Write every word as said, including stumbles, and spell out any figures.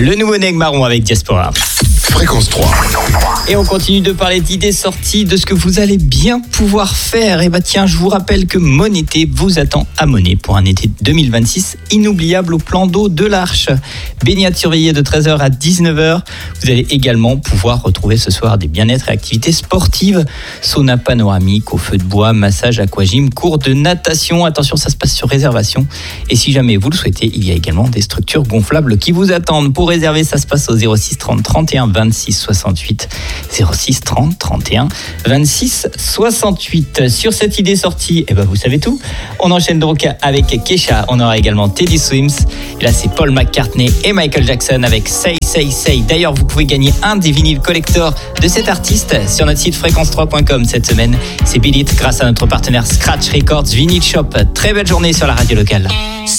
Le nouveau Neg Marron avec Diaspora. Fréquence trois. Et on continue de parler d'idées sorties, de ce que vous allez bien pouvoir faire. Et bah tiens, je vous rappelle que Mon été vous attend à Monet pour un été deux mille vingt-six inoubliable au plan d'eau de l'Arche. Baignade surveillée de treize heures à dix-neuf heures. Vous allez également pouvoir retrouver ce soir des bien-être et activités sportives. Sauna panoramique, au feu de bois, massage, aquagym, cours de natation. Attention, ça se passe sur réservation. Et si jamais vous le souhaitez, il y a également des structures gonflables qui vous attendent. Pour réserver, ça se passe au zéro six trente trente et un vingt-six soixante-huit. zéro six trente trente et un vingt-six soixante-huit. Sur cette idée sortie, eh ben vous savez tout. On enchaîne donc avec Kesha. On aura également Teddy Swims. Et là, c'est Paul McCartney et Michael Jackson avec Say, Say, Say. D'ailleurs, vous pouvez gagner un des vinyles collector de cet artiste sur notre site fréquence trois point com cette semaine. C'est Bill It grâce à notre partenaire Scratch Records Vinyl Shop. Très belle journée sur la radio locale.